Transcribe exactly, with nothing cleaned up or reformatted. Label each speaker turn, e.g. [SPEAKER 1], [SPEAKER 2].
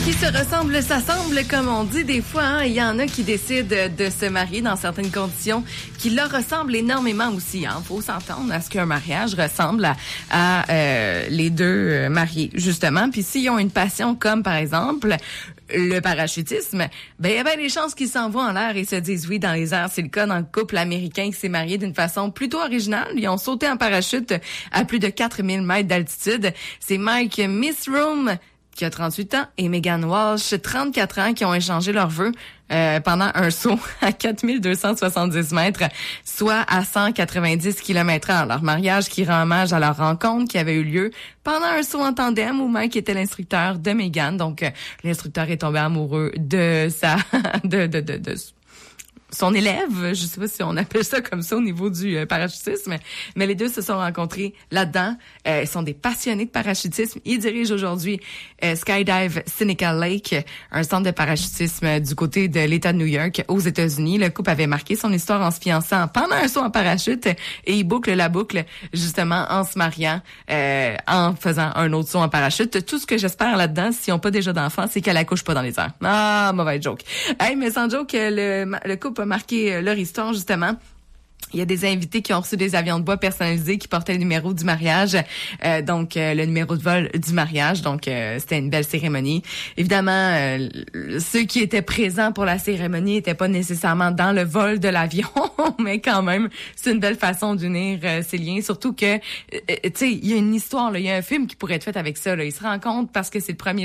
[SPEAKER 1] Qui se ressemble, s'assemble, comme on dit des fois. Hein? Il y en a qui décident de se marier dans certaines conditions qui leur ressemblent énormément aussi. Il hein? faut s'entendre à ce qu'un mariage ressemble à, à euh, les deux mariés, justement. Puis s'ils ont une passion comme, par exemple, le parachutisme, ben il y a bien des chances qu'ils s'envoient en l'air et se disent oui dans les airs. C'est le cas dans le couple américain qui s'est marié d'une façon plutôt originale. Ils ont sauté en parachute à plus de quatre mille mètres d'altitude. C'est Mike Misroom, qui a trente-huit ans, et Megan Walsh, trente-quatre ans, qui ont échangé leurs vœux euh, pendant un saut à quatre mille deux cent soixante-dix mètres, soit à cent quatre-vingt-dix kilomètres heure. Leur mariage qui rend hommage à leur rencontre qui avait eu lieu pendant un saut en tandem où Mike était l'instructeur de Megan. Donc, euh, l'instructeur est tombé amoureux de sa... de, de, de, de son élève, je sais pas si on appelle ça comme ça au niveau du euh, parachutisme, mais les deux se sont rencontrés là-dedans. Euh, ils sont des passionnés de parachutisme. Ils dirigent aujourd'hui euh, Skydive Seneca Lake, un centre de parachutisme du côté de l'État de New York, aux États-Unis. Le couple avait marqué son histoire en se fiançant pendant un saut en parachute et il boucle la boucle justement en se mariant, euh, en faisant un autre saut en parachute. Tout ce que j'espère là-dedans, s'ils n'ont pas déjà d'enfants, c'est qu'elle accouche pas dans les airs. Ah, mauvais joke. Hey, mais sans joke, le, le couple a marqué leur histoire, justement. Il y a des invités qui ont reçu des avions de bois personnalisés qui portaient le numéro du mariage, euh, donc euh, le numéro de vol du mariage. Donc, euh, c'était une belle cérémonie. Évidemment, euh, ceux qui étaient présents pour la cérémonie n'étaient pas nécessairement dans le vol de l'avion, mais quand même, c'est une belle façon d'unir euh, ces liens. Surtout que, euh, tu sais, il y a une histoire, là, il y a un film qui pourrait être fait avec ça. Là. Ils se rencontrent parce que c'est le premier